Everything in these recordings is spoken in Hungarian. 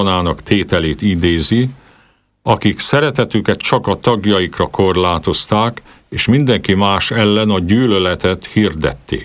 katonának tételét idézi, akik szeretetüket csak a tagjaikra korlátozták, és mindenki más ellen a gyűlöletet hirdették.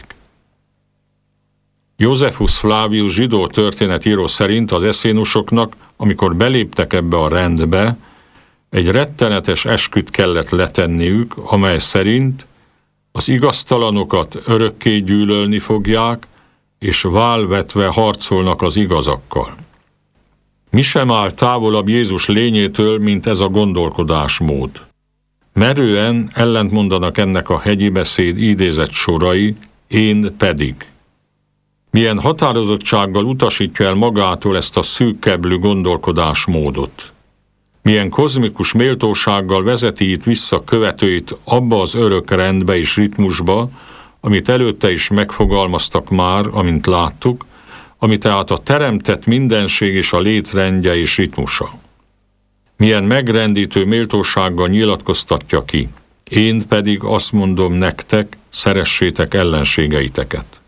Josephus Flavius zsidó történetíró szerint az eszénusoknak, amikor beléptek ebbe a rendbe, egy rettenetes esküt kellett letenniük, amely szerint az igaztalanokat örökké gyűlölni fogják, és válvetve harcolnak az igazakkal. Mi sem áll távolabb Jézus lényétől, mint ez a gondolkodásmód. Merően ellentmondanak ennek a hegyi beszéd idézett sorai, én pedig. Milyen határozottsággal utasítja el magától ezt a szűkkeblű gondolkodásmódot. Milyen kozmikus méltósággal vezeti itt vissza követőit abba az örök rendbe és ritmusba, amit előtte is megfogalmaztak már, amint láttuk, ami tehát a teremtett mindenség és a létrendje és ritmusa. Milyen megrendítő méltósággal nyilatkoztatja ki. Én pedig azt mondom nektek, szeressétek ellenségeiteket.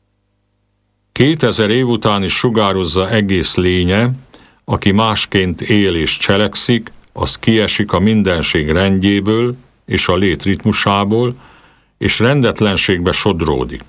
2000 év után is sugározza egész lénye, aki másként él és cselekszik, az kiesik a mindenség rendjéből és a lét ritmusából, és rendetlenségbe sodródik.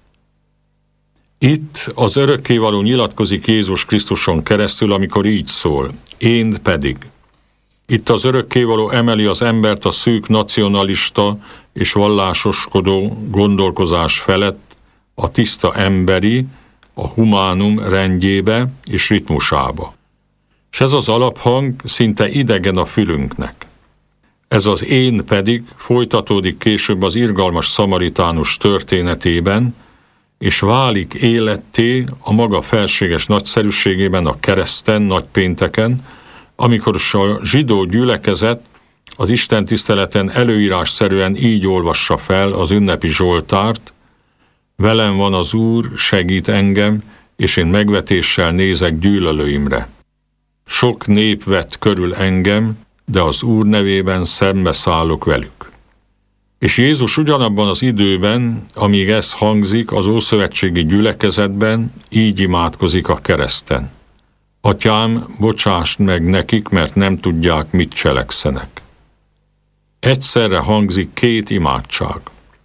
Itt az örökkévaló nyilatkozik Jézus Krisztuson keresztül, amikor így szól, én pedig. Itt az örökkévaló emeli az embert a szűk nacionalista és vallásoskodó gondolkozás felett a tiszta emberi, a humánum rendjébe és ritmusába. És ez az alaphang szinte idegen a fülünknek. Ez az én pedig folytatódik később az irgalmas szamaritánus történetében, és válik életté a maga felséges nagyszerűségében a kereszten, nagypénteken, amikor a zsidó gyülekezet az istentiszteleten előírásszerűen így olvassa fel az ünnepi zsoltárt, velem van az Úr, segít engem, és én megvetéssel nézek gyűlölőimre. Sok nép vett körül engem, de az Úr nevében szembeszállok velük. És Jézus ugyanabban az időben, amíg ez hangzik, az ószövetségi gyülekezetben így imádkozik a kereszten. Atyám, bocsásd meg nekik, mert nem tudják, mit cselekszenek. Egyszerre hangzik két imádság.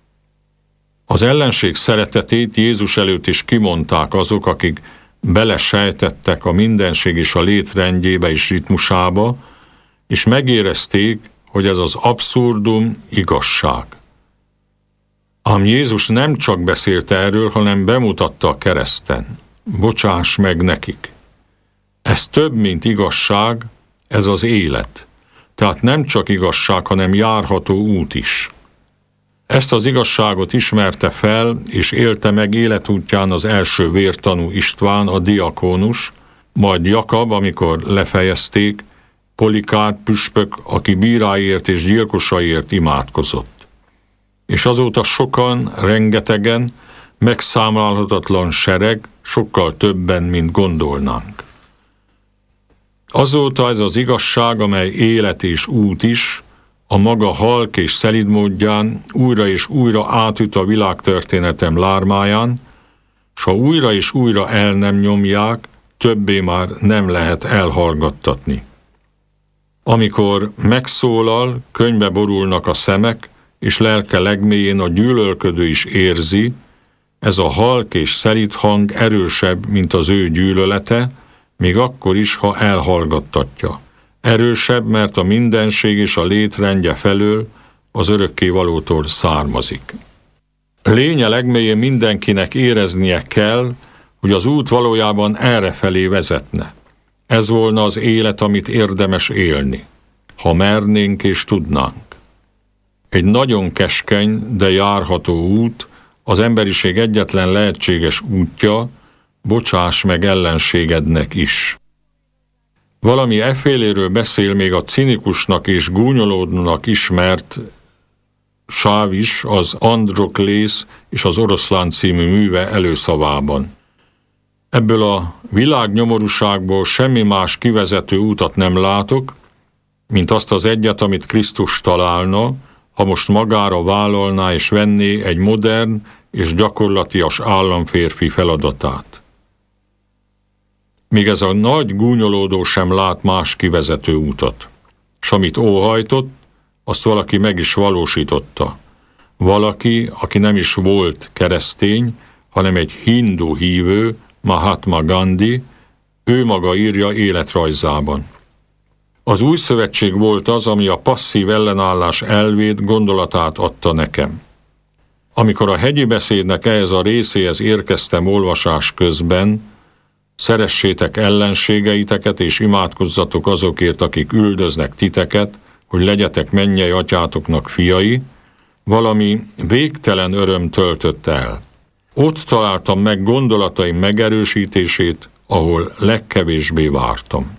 Az ellenség szeretetét Jézus előtt is kimondták azok, akik belesejtettek a mindenség és a létrendjébe és ritmusába, és megérezték, hogy ez az abszurdum igazság. Ám Jézus nem csak beszélt erről, hanem bemutatta a kereszten. Bocsáss meg nekik. Ez több, mint igazság, ez az élet. Tehát nem csak igazság, hanem járható út is. Ezt az igazságot ismerte fel, és élte meg életútján az első vértanú István, a diakónus, majd Jakab, amikor lefejezték, Polikárp püspök, aki bíráiért és gyilkosaiért imádkozott. És azóta sokan, rengetegen, megszámlálhatatlan sereg, sokkal többen, mint gondolnánk. Azóta ez az igazság, amely élet és út is, a maga halk és szelíd módján újra és újra átüt a világtörténetem lármáján, s ha újra és újra el nem nyomják, többé már nem lehet elhallgattatni. Amikor megszólal, könnybe borulnak a szemek, és lelke legmélyén a gyűlölködő is érzi, ez a halk és szelíd hang erősebb, mint az ő gyűlölete, még akkor is, ha elhallgattatja. Erősebb, mert a mindenség és a létrendje felől az örökkévalótól származik. Lénye legmélyén mindenkinek éreznie kell, hogy az út valójában errefelé vezetne. Ez volna az élet, amit érdemes élni, ha mernénk és tudnánk. Egy nagyon keskeny, de járható út, az emberiség egyetlen lehetséges útja, bocsáss meg ellenségednek is. Valami efféléről beszél még a cinikusnak és gúnyolódnak ismert sáv is az Androklész és az Oroszlán című műve előszavában. Ebből a világnyomorúságból semmi más kivezető útat nem látok, mint azt az egyet, amit Krisztus találna, ha most magára vállalná és venné egy modern és gyakorlatias államférfi feladatát. míg ez a nagy gúnyolódó sem lát más kivezető útat. S amit óhajtott, azt valaki meg is valósította. Valaki, aki nem is volt keresztény, hanem egy hindu hívő, Mahatma Gandhi, ő maga írja életrajzában. Az új szövetség volt az, ami a passzív ellenállás elvét, gondolatát adta nekem. Amikor a hegyi beszédnek ehhez a részéhez érkeztem olvasás közben, szeressétek ellenségeiteket, és imádkozzatok azokért, akik üldöznek titeket, hogy legyetek mennyei atyátoknak fiai, valami végtelen öröm töltött el. Ott találtam meg gondolataim megerősítését, ahol legkevésbé vártam.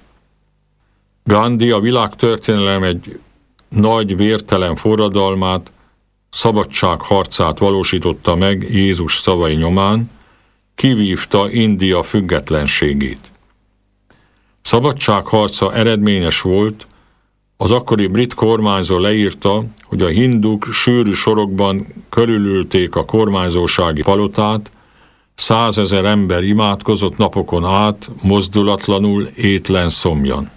Gandhi a világtörténelem egy nagy vértelen forradalmát, szabadságharcát valósította meg Jézus szavai nyomán, kivívta India függetlenségét. Szabadságharca eredményes volt, az akkori brit kormányzó leírta, hogy a hinduk sűrű sorokban körülülték a kormányzósági palotát, 100 000 ember imádkozott napokon át, mozdulatlanul, étlen szomjan.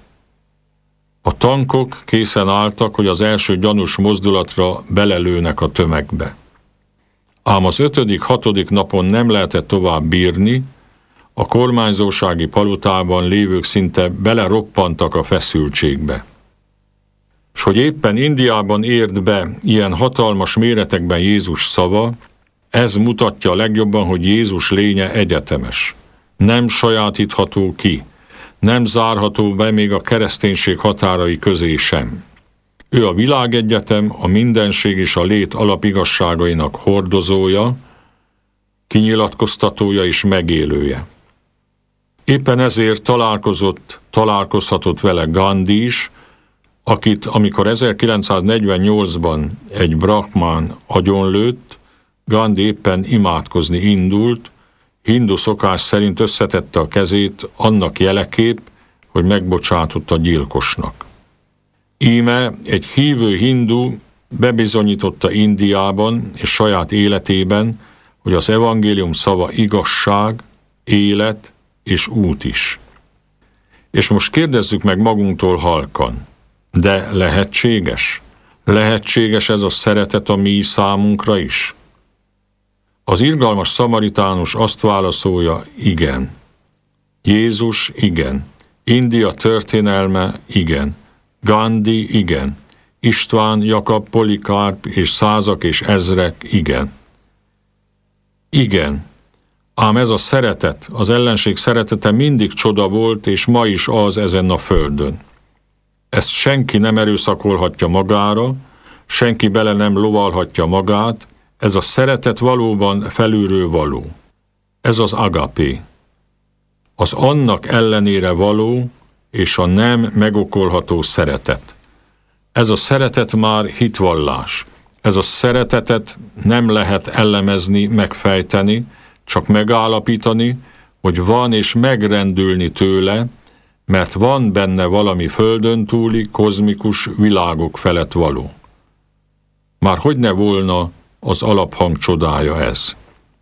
A tankok készen álltak, hogy az első gyanús mozdulatra belelőnek a tömegbe. Ám az 5.-6. napon nem lehetett tovább bírni, a kormányzósági palotában lévők szinte beleroppantak a feszültségbe. S hogy éppen Indiában ért be ilyen hatalmas méretekben Jézus szava, ez mutatja legjobban, hogy Jézus lénye egyetemes. Nem sajátítható ki, nem zárható be még a kereszténység határai közé sem. Ő a világegyetem, a mindenség és a lét alapigasságainak hordozója, kinyilatkoztatója és megélője. Éppen ezért találkozhatott vele Gandhi is, akit amikor 1948-ban egy brahmán agyonlőtt, Gandhi éppen imádkozni indult, hindu szokás szerint összetette a kezét annak jeleképp, hogy megbocsátott a gyilkosnak. Íme egy hívő hindu bebizonyította Indiában és saját életében, hogy az evangélium szava igazság, élet és út is. És most kérdezzük meg magunktól halkan, de lehetséges? Lehetséges ez a szeretet a mi számunkra is? Az irgalmas szamaritánus azt válaszolja, igen. Jézus, igen. India történelme, igen. Gandhi, igen. István, Jakab, Polikárp és százak és ezrek, igen. Igen. Ám ez a szeretet, az ellenség szeretete mindig csoda volt, és ma is az ezen a földön. Ezt senki nem erőszakolhatja magára, senki bele nem lovalhatja magát, ez a szeretet valóban felülről való. Ez az agapé. Az annak ellenére való és a nem megokolható szeretet. Ez a szeretet már hitvallás. Ez a szeretetet nem lehet elemezni, megfejteni, csak megállapítani, hogy van és megrendülni tőle, mert van benne valami földön túli, kozmikus világok felett való. Már hogy ne volna az alaphang csodája ez?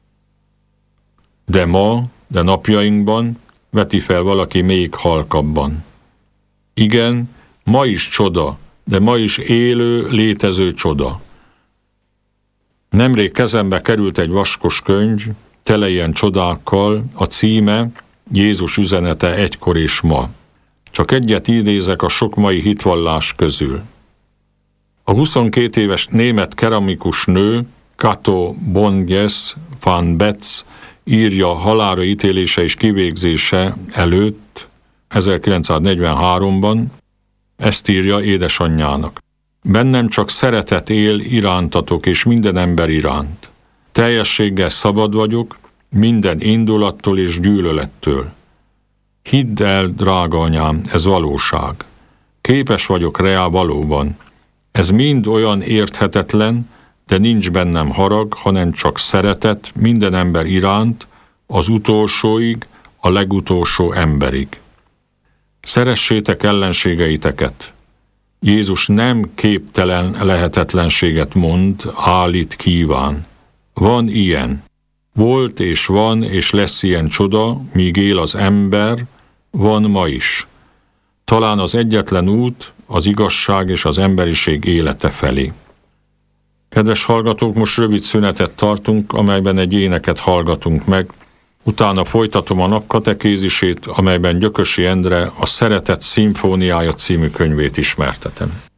De napjainkban veti fel valaki még halkabban. Igen, ma is csoda, de ma is élő, létező csoda. Nemrég kezembe került egy vaskos könyv, tele ilyen csodákkal, a címe Jézus üzenete egykor és ma. Csak egyet idézek a sok mai hitvallás közül. A 22 éves német keramikus nő, Cato Bonges van Betz írja halálra ítélése és kivégzése előtt, 1943-ban, ezt írja édesanyjának. Bennem csak szeretet él irántatok és minden ember iránt. Teljességgel szabad vagyok, minden indulattól és gyűlölettől. Hidd el, drága anyám, ez valóság. Képes vagyok rá valóban. Ez mind olyan érthetetlen, de nincs bennem harag, hanem csak szeretet minden ember iránt, az utolsóig, a legutolsó emberig. Szeressétek ellenségeiteket. Jézus nem képtelen lehetetlenséget mond, állít, kíván. Van ilyen. Volt és van és lesz ilyen csoda, míg él az ember, van ma is. Talán az egyetlen út az igazság és az emberiség élete felé. Kedves hallgatók, most rövid szünetet tartunk, amelyben egy éneket hallgatunk meg, utána folytatom a napkatekézisét, amelyben Gyökösi Endre a Szeretet szimfóniája című könyvét ismertetem.